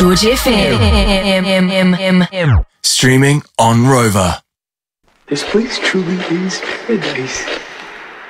George FM. Streaming on Rover. This place truly is paradise.